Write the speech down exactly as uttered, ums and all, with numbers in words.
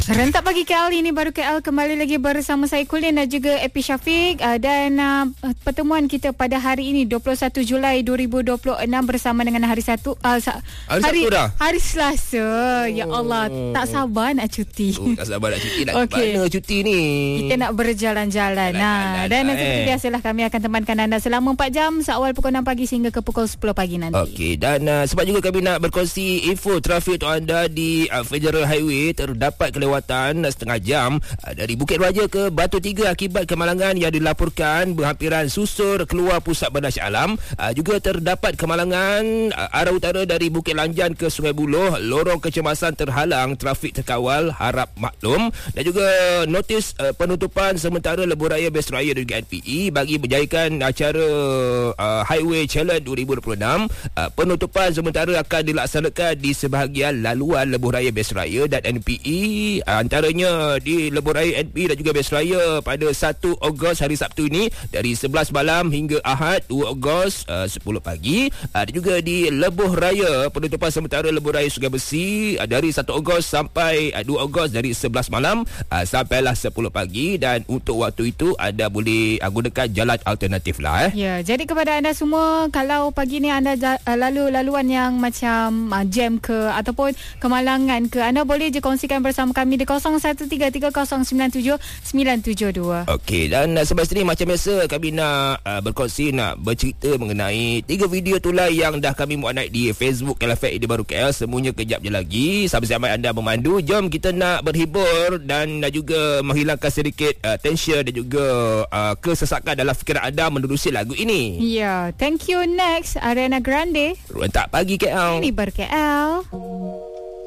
Rentak Pagi K L ini baru K L kembali lagi bersama saya Kulin dan juga Epi Syafiq, uh, dan uh, pertemuan kita pada hari ini dua puluh satu Julai dua ribu dua puluh enam bersama dengan hari satu uh, sa- hari hari, hari Selasa. Oh. Ya Allah, tak sabar nak cuti. Oh, tak sabar nak cuti. Nak okay. Mana cuti ni? Kita nak berjalan-jalan. Nah, dan eh. seperti biasalah kami akan temankan anda selama empat jam, seawal pukul enam pagi sehingga ke pukul sepuluh pagi nanti. Okey, dan uh, sebab juga kami nak berkongsi info trafik untuk anda di uh, Federal Highway, terdapat kelewatan setengah jam uh, dari Bukit Raja ke Batu Tiga akibat kemalangan yang dilaporkan berhampiran susur keluar pusat bandar Shah Alam. Uh, juga terdapat kemalangan uh, arah utara dari Bukit Lanjan ke Sungai Buloh, lorong kecemasan terhalang, trafik terkawal, harap maklum. Dan juga notis uh, penutupan sementara lebuh raya Best Raya dan juga N P E bagi berjayakan acara uh, Highway Challenge dua ribu dua puluh enam. Uh, penutupan sementara akan dilaksanakan di sebahagian laluan lebuh raya Best Raya dan N P E, antaranya di lebuh raya N P E dan juga Best Raya pada satu Ogos hari Sabtu ini dari sebelas malam hingga Ahad dua Ogos uh, sepuluh pagi. Uh, dan juga di lebuh raya penutupan sementara lebuh raya Sungai Besi uh, dari satu Ogos sampai uh, dua Ogos dari sebelas malam uh, sampailah sepuluh pagi, dan untuk waktu itu anda boleh uh, gunakan jalan alternatif lah eh. Ya, jadi kepada anda semua, kalau pagi ni anda uh, lalu laluan yang macam uh, jam ke ataupun kemalangan ke, anda boleh je kongsikan bersama kami di kosong satu tiga tiga kosong sembilan tujuh sembilan tujuh dua. Okey, dan uh, sebab ini macam biasa kami nak uh, berkongsi, nak bercerita mengenai tiga video tulai yang dah kami muat naik di Facebook L F M Idea Baru K L. Semuanya kejap je lagi. Sampai-sampai anda memandu, jom kita nak berhibur dan uh, juga menghilangkan sedikit uh, tension dan juga uh, kesesakan dalam fikiran anda menerusi lagu ini. Ya, thank you. Next, Ariana Grande. Rentak Pagi K L. Ini ber K L.